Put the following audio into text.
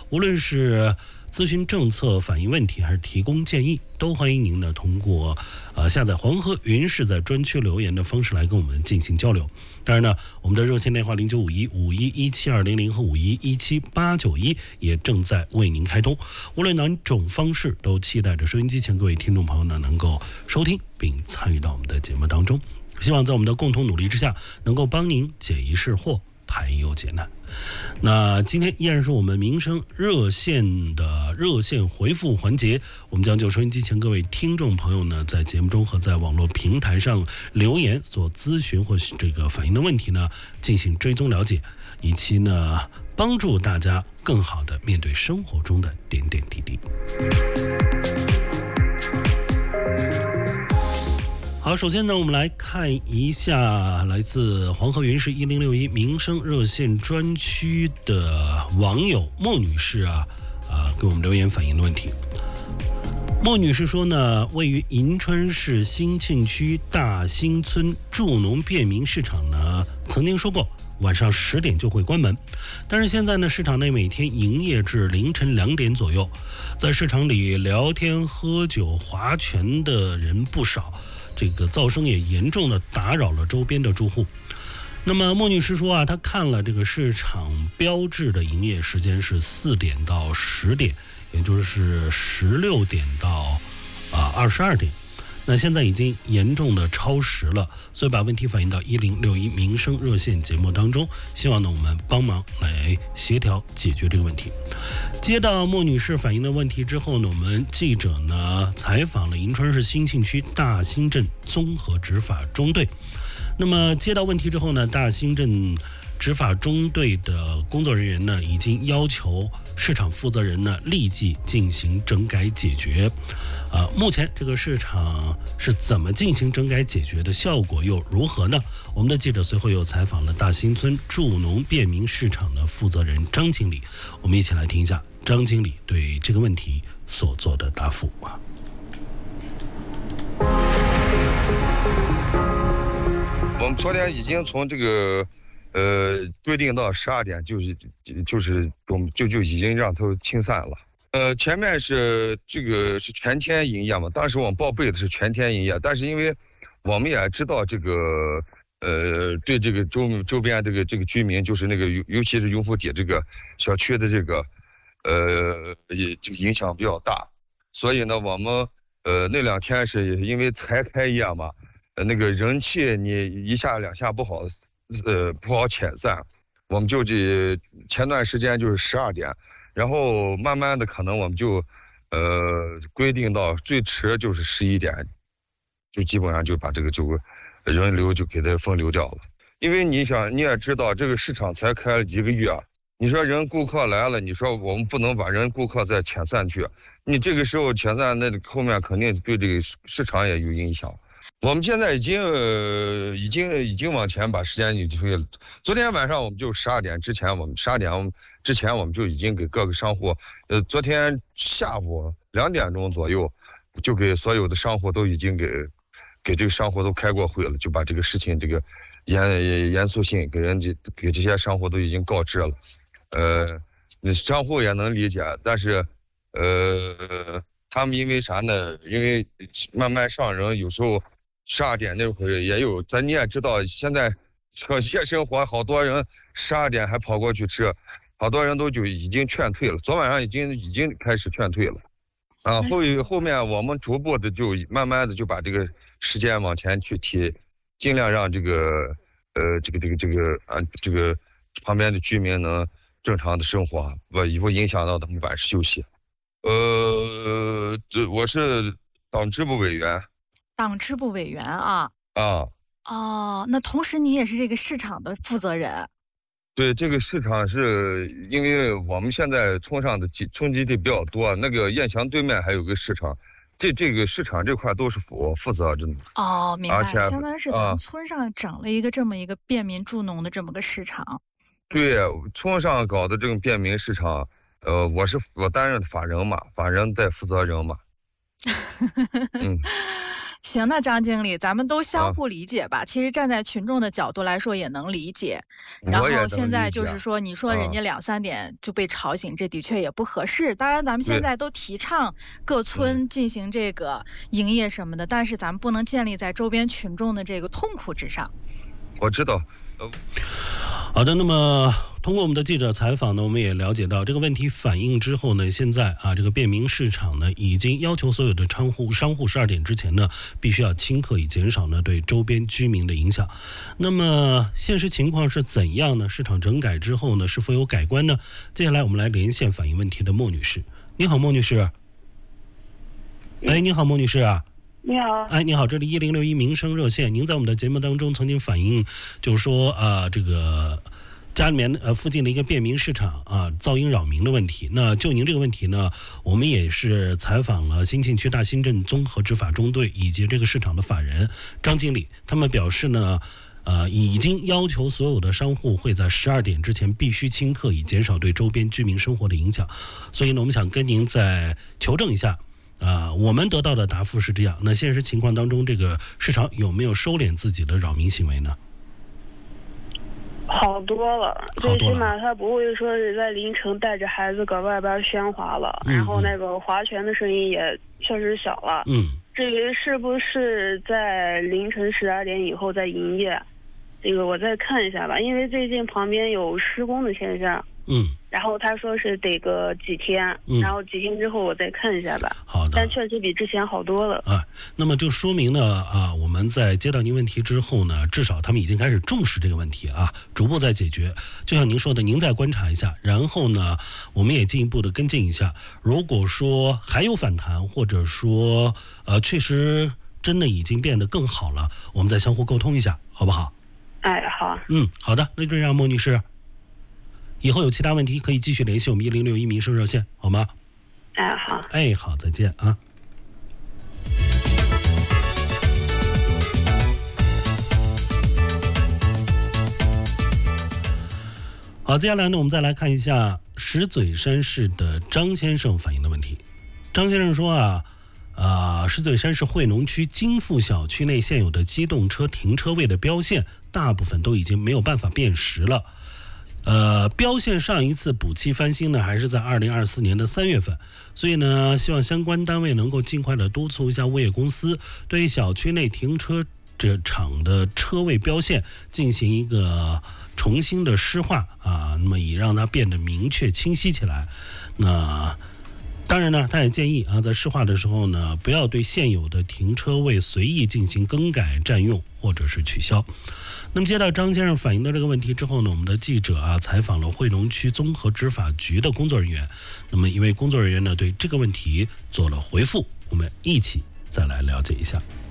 无论是咨询政策、反映问题，还是提供建议，都欢迎您呢通过下载黄河云视在专区留言的方式来跟我们进行交流。当然呢，我们的热线电话0951517200和51178991也正在为您开通。无论哪种方式，都期待着收音机前各位听众朋友呢能够收听并参与到我们的节目当中。希望在我们的共同努力之下，能够帮您解疑释惑，排忧解难。那今天依然是我们民生热线的热线回复环节，我们将就收音机前各位听众朋友呢，在节目中和在网络平台上留言所咨询或这个反映的问题呢，进行追踪了解，以期呢帮助大家更好的面对生活中的点点滴滴。好，首先呢，我们来看一下来自黄河云视1061民生热线专区的网友莫女士给我们留言反映的问题。莫女士说呢，位于银川市兴庆区大兴村助农便民市场呢，曾经说过晚上10点就会关门，但是现在呢，市场内每天营业至凌晨2点左右，在市场里聊天、喝酒、划拳的人不少。这个噪声也严重的打扰了周边的住户。那么莫女士说她看了这个市场标志的营业时间是4点到10点，也就是16点到22点。那现在已经严重的超时了，所以把问题反映到1061民生热线节目当中，希望呢我们帮忙来协调解决这个问题。接到莫女士反映的问题之后呢，我们记者呢采访了银川市兴庆区大兴镇综合执法中队。那么接到问题之后呢，大兴镇执法中队的工作人员呢，已经要求市场负责人呢立即进行整改解决。目前这个市场是怎么进行整改解决的，效果又如何呢？我们的记者随后又采访了大兴村助农便民市场的负责人张经理，我们一起来听一下张经理对这个问题所做的答复我们昨天已经从这个规定到12点，就已经让它清散了。前面是这个是全天营业嘛，当时我们报备的是全天营业，但是因为我们也知道这个对这个周边这个居民，就是那个尤其是永福底这个小区的这个也就影响比较大，所以呢我们那2天是因为才开业嘛，那个人气你一下两下不好遣散，我们就前段时间就是12点。然后慢慢的可能我们就规定到最迟就是11点，就基本上就把这个人流就给它分流掉了。因为你想你也知道这个市场才开了1个月，你说顾客来了，你说我们不能把顾客再遣散去，你这个时候遣散，那后面肯定对这个市场也有影响。我们现在已经往前把时间你推了。昨天晚上我们就12点之前，我们就已经给各个商户，昨天下午2点钟左右，就给所有的商户都已经给这个商户都开过会了，就把这个事情这个严肃性给这些商户都已经告知了。商户也能理解，但是他们因为啥呢？因为慢慢上人，有时候12点那会儿也有，你也知道，现在夜生活好多人12点还跑过去吃，好多人就已经劝退了。昨晚上已经开始劝退了，后面我们逐步的就慢慢的就把这个时间往前去提，尽量让这个旁边的居民能正常的生活，不影响到他们晚上休息。我是党支部委员。 党支部委员啊。那同时你也是这个市场的负责人。 对，这个市场是因为我们现在冲上的冲击地比较多，那个雁翔对面还有个市场，这个市场这块都是我负责着的。 明白，相当于是咱们村上整了一个这么一个便民助农的这么个市场。 对，村上搞的这种便民市场，我担任法人嘛，法人带负责人嘛。 行，那张经理，咱们都相互理解吧。其实站在群众的角度来说，也能理解。然后现在就是说，你说人家2、3点就被吵醒，这的确也不合适。当然，咱们现在都提倡各村进行这个营业什么的，但是咱们不能建立在周边群众的这个痛苦之上。 我知道。 好的，那么通过我们的记者采访呢，我们也了解到这个问题反映之后呢，现在这个便民市场呢已经要求所有的商户12点之前呢必须要清客，以减少呢对周边居民的影响。那么现实情况是怎样呢？市场整改之后呢，是否有改观呢？接下来我们来连线反映问题的莫女士。你好，莫女士。你好，莫女士啊。 你好， 你好，这里1061民生热线，您在我们的节目当中曾经反映，就是说这个家里面附近的一个便民市场噪音扰民的问题。那就您这个问题呢，我们也是采访了兴庆区大兴镇综合执法中队以及这个市场的法人张经理，他们表示呢，已经要求所有的商户会在12点之前必须清客，以减少对周边居民生活的影响。所以呢，我们想跟您再求证一下。我们得到的答复是这样，那现实情况当中，这个市场有没有收敛自己的扰民行为呢？ 好多了，最起码他不会说是在凌晨带着孩子搁外边喧哗了，然后那个划拳的声音也确实小了。至于是不是在凌晨12点以后再营业，这个我再看一下吧，因为最近旁边有施工的现象。然后他说是得个几天，然后几天之后我再看一下吧。 好的， 但确实比之前好多了那么就说明呢我们在接到您问题之后呢，至少他们已经开始重视这个问题逐步在解决。就像您说的，您再观察一下，然后呢，我们也进一步的跟进一下。如果说还有反弹，或者说确实真的已经变得更好了，我们再相互沟通一下，好不好？ 好。 好的，那就这样，莫女士。以后有其他问题可以继续联系我们1061民生热线，好吗？ 好。 好，再见好，接下来呢，我们再来看一下石嘴山市的张先生反映的问题。张先生说石嘴山市惠农区金富小区内现有的机动车停车位的标线，大部分都已经没有办法辨识了。标线上一次补漆翻新呢，还是在2024年的3月份，所以呢，希望相关单位能够尽快的督促一下物业公司，对于小区内停车场的车位标线进行一个重新的施画那么以让它变得明确清晰起来。那当然呢，他也建议在施画的时候呢，不要对现有的停车位随意进行更改、占用或者是取消。那么接到张先生反映的这个问题之后呢，我们的记者采访了惠农区综合执法局的工作人员。那么一位工作人员呢，对这个问题做了回复，我们一起再来了解一下。